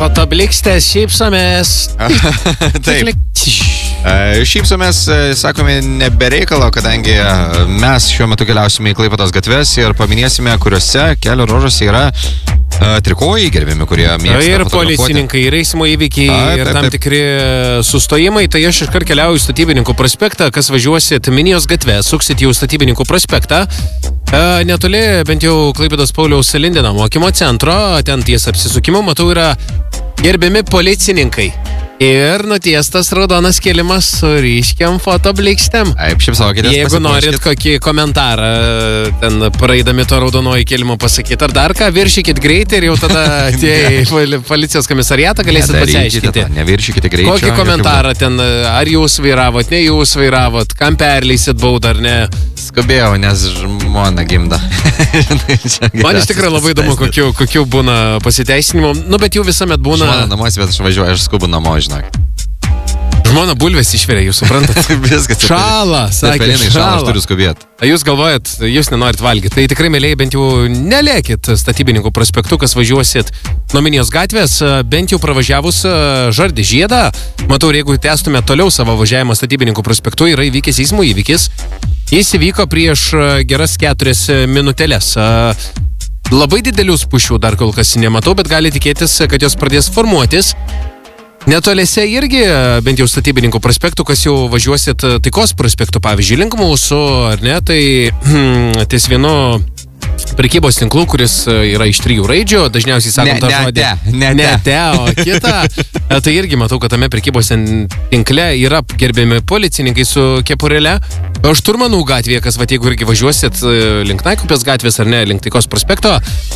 Fotoblikstės, šypsomės. Taip. Šypsomės, sakome, nebereikalo, kadangi mes šiuo metu keliausime į Klaipėdos gatves ir paminėsime, kuriuose kelio ruožuose yra trikojai gerbiami, kurie mėgsta ir fotografuoti. Policininkai, ir eismo įvykiai, ir tam tikri sustojimai. Tai aš iškart keliauju į Statybininkų prospektą. Kas važiuosit Minijos gatve, suksit jau Statybininkų prospektą. Netoli, bent jau Klaipėdos Pauliaus Lindeno mokymo centro, ten ties apsisukimo, matau, yra gerbiami policininkai. Ir nutiestas raudonas kėlimas su ryškiam fotoblikštėm. Taip, šypsokitės. Jeigu norit kokį komentarą ten praeidami to raudonojo kėlimo pasakyti, ar dar ką, viršykit greitį ir jau tada atėję į policijos komisariatą galėsit pasiaiškinti. Neviršykite greičio. Kokį komentarą ten, ar jūs vairavot, ne jūs vairavot, kam perleisit baudą ar ne? Skubėjau, nes žmona gimda. Man iš tikrųjų labai įdomu, kokių būna pasiteisinimų. Nu, bet jų visuomet būna. Žmona namuose, bet aš važiuoju, aš skubu namo, žinok. Žmona bulvės išveria, jūs suprantat? Viskas. Šala, sakė, šala. Aš turiu skubėti. Jūs galvojat, jūs nenorit valgyti. Tai tikrai, mėlyje, bent jau nelėkit Statybininkų prospektu, kas važiuosit nuo Minijos gatvės, bent jau pravažiavus Žardį žiedą. Matau, jeigu tęstume toliau savo važiavimą Statybininkų prospektu, yra įvykęs eismo įvykis. Jis įvyko prieš geras 4 minutėlės. Labai didelių spūsčių dar kol kas nematau, bet gali tikėtis, kad jos pradės formuotis. Netoliese irgi, bent jau Statybininkų prospektų, kas jau važiuosit Taikos prospektų, pavyzdžiui, link mūsų, ar ne, tai ties vienu prekybos tinklų, kuris yra iš 3 raidžių, dažniausiai sakom tą žodį. Ne, o kita. Tai irgi matau, kad tame prekybos tinkle yra gerbiami policininkai su kepurėle. Šturmanų gatvėje, kas jeigu irgi važiuosit link Naikupės gatvės ar ne, link Taikos prospekto,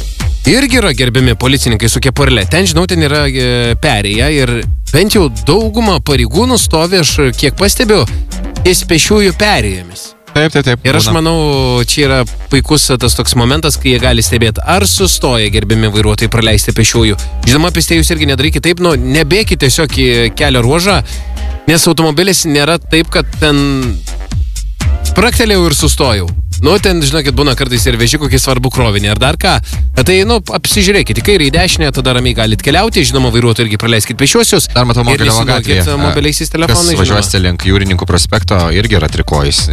irgi yra gerbiami policininkai su kepurėle. Ten, žinau, ten yra perėja ir bent jau dauguma pareigūnų stovi, aš kiek pastebiu, ties pėsčiųjų perėjomis. Taip. Ir aš manau, čia yra puikus tas toks momentas, kai jie gali stebėti, ar sustoja gerbiami vairuotojai praleisti pėsčiųjų. Žinoma, pėstėjus irgi nedarykite taip, nebėkite tiesiog į kelio ruožą, nes automobilis nėra taip, kad ten spraktelėjau ir sustojau. Ten, žinokit, būna kartais ir veži kokį svarbų krovinį ar dar ką. Tai, apsižiūrėkite, į kairę, į dešinę, tada ramiai galite keliauti. Žinoma, vairuotojai irgi praleiskit pėsčiuosius. Dar matau mobiliojo gatvėje. Mobiliaisiais telefonais. Kas važiuosite link Jūrininkų prospekto, irgi yra trikojais.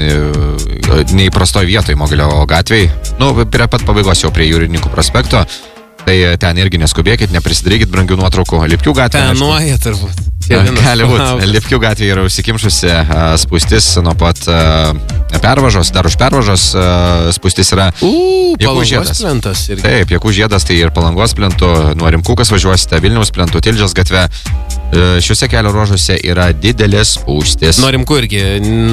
Neįprastoj vietoj mobiliojo gatvėje. Prie pat pabaigos jau prie Jūrininkų prospekto. Tai ten irgi neskubėkit, neprisidarykit brangių nuotraukų. Lipkių gatvėje. Tenuoja turbūt. Gali būti. Lipkių gatvėje yra užsikimšusi spūstis nuo pat pervažos, dar už pervažos spūstis yra Jakų žiedas. Taip, Jakų žiedas, tai ir Palangos plentu, nuo Rimkų, kas važiuosite, Vilniaus plentu, Tilžės gatve. Šiuose kelio ruožuose yra didelės spūstis. Nuo Rimkų irgi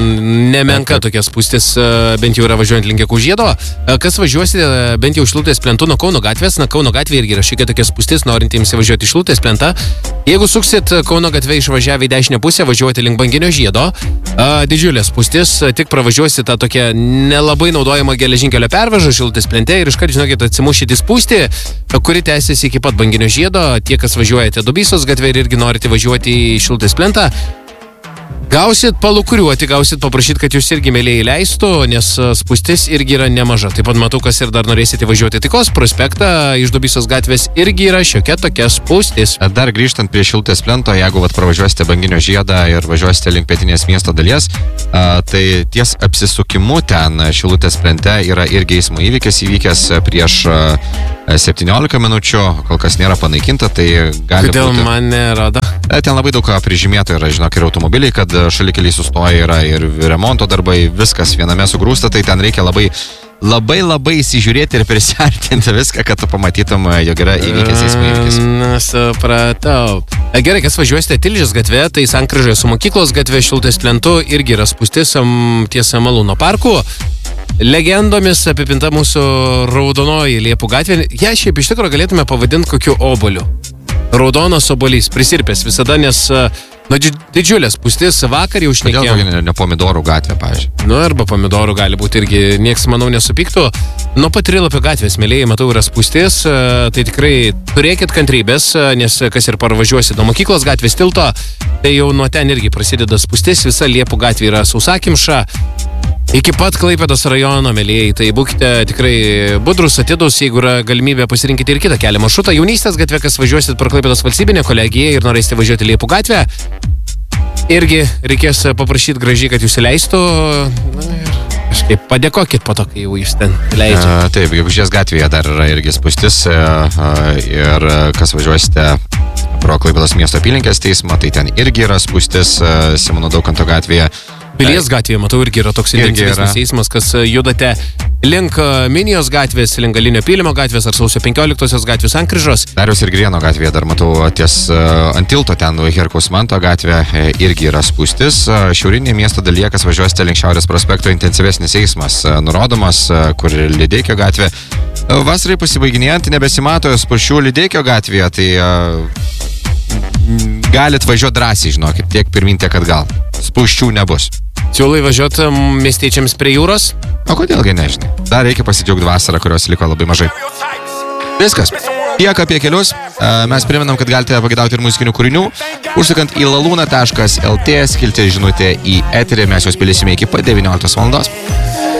nemenka tokia spūstis, bent jau yra važiuojant link Jakų žiedo. Kas važiuosite, bent jau Šilutės plentu nuo Kauno gatvės, Kauno gatvė irgi yra šiek tiek tokia spūstis, norintiems važiuoti iš Šilutės plentą. Jeigu suksit Kauno gatvę išvažiavę į dešinę pusę, važiuoti link Banginio žiedo, didžiulė spūstis, tik pravažiuosi tą tokią nelabai naudojamą geležinkelio pervažą Šilutės plente ir iškart, žinokit, atsimušite spūstį, kuri tęsiasi iki pat Banginio žiedo. Tie, kas važiuojate Dubysos gatvę ir irgi norite važiuoti į Šilutės plentą, gausit palukuriuoti, gausit paprašyti, kad jūs irgi mėlyje įleistų, nes spūstis irgi yra nemaža. Taip pat matau, kas ir dar norėsite važiuoti Taikos prospektą, iš Dubysos gatvės irgi yra šiokia tokia spūstis. Dar grįžtant prie Šilutės plento, jeigu pravažiuosite Banginio žiedą ir važiuosite link pietinės miesto dalies, tai ties apsisukimu ten Šilutės plente yra irgi eismo įvykis įvykęs prieš 17 minučių, kol kas nėra panaikinta, tai gali būti. Kodėl man nerodo? Ten labai daug prižymėta yra, žinok, ir automobiliai, kad šalikeliai sustoja, yra ir remonto darbai, viskas viename sugrūsta, tai ten reikia labai įsižiūrėti ir prisiartinti viską, kad tu pamatytum, jog yra įvykęs eismo įvykis. Supratau. Gerai, kas važiuosite Tilžės gatve, tai sankryžoje su mokyklos gatve Šilutės plentu irgi yra spūstis ties Malūno parku. Legendomis apipinta mūsų raudonoji Liepų gatvė. Ja šiaip iš tikrųjų galėtume pavadinti kokiu oboliu. Raudonas obolys, prisirpęs visada, nes didžiulė spūstis, vakar jau šnekėjom. Kodėl ne pomidorų gatvė, pavyzdžiui? Arba pomidorų gali būti irgi, nieks, manau, nesupyktų. Nuo pat Rilapio gatvės, mėlyje, matau, yra spūstis, tai tikrai turėkit kantrybės, nes kas ir parvažiuosit nuo mokyklos gatvės tilto, tai jau nuo ten irgi prasideda spūstis, visa Liepų gatvė yra sausakimša. Iki pat Klaipėdos rajono, mėlyjei, tai būkite tikrai budrus, atidus, jeigu yra galimybė pasirinkite ir kitą kelią maršrutą. Jaunystės gatvė, kas važiuosit per Klaipėdos valstybinę kolegiją ir norėsite važiuoti Liepų gatvę, irgi reikės paprašyti gražiai, kad jūs įleistų. Na, ir kažkaip padėkokit po to, kai jau jūs ten leidžia. Taip, Gegužės gatvėje dar yra irgi spūstis ir kas važiuosite pro Klaipėdos miesto apylinkės teismą, tai ten irgi yra spūstis Simono Daukanto gatvėje. Pilies gatvėje, matau, irgi yra toks intensyvesnis eismas, kas judate link Minijos gatvės, link Galinio Pylimo gatvės ar Sausio 15 gatvės sankryžos. Dariaus ir Grieno gatvėje dar matau ties ant tilto ten Herkaus Manto gatvė irgi yra spūstis. Šiaurinėje miesto dalyje, kas važiuosite link Šiaurės prospekto, intensyvesnis eismas nurodomas, kur Lydeikio gatvė. Vasarai pasibaiginėjant nebesimato spūsčių Lydeikio gatvėje, tai galit važiuoti drąsiai, žinokit, tiek pirmin, tiek atgal. Spūsčių nebus. Siūlai važiuoti miestiečiams prie jūros? O kodėlgi nežinai? Dar reikia pasidžiaugti vasarą, kurios liko labai mažai. Viskas. Tiek apie kelius. Mes priminam, kad galite pagėdauti ir muzikinių kūrinių. Užsukant į laluna.lt, skilti žinutę į eterį. Mes juos pildysime iki pat 19 valandos.